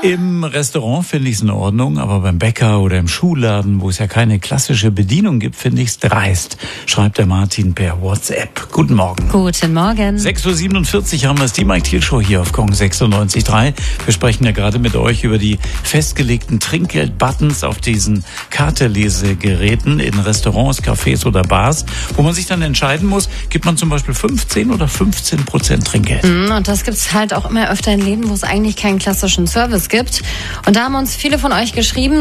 Im Restaurant finde ich es in Ordnung, aber beim Bäcker oder im Schuhladen, wo es ja keine klassische Bedienung gibt, finde ich es dreist, schreibt der Martin per WhatsApp. Guten Morgen. Guten Morgen. 6.47 Uhr haben wir es, die Mike Thiel Show hier auf Kong 96.3. Wir sprechen ja gerade mit euch über die festgelegten Trinkgeld-Buttons auf diesen Kartenlesegeräten in Restaurants, Cafés oder Bars, wo man sich dann entscheiden muss, gibt man zum Beispiel 15 oder 15% Trinkgeld. Und das gibt's halt auch immer öfter in Läden, wo es eigentlich keinen klassischen Service gibt. Und da haben uns viele von euch geschrieben,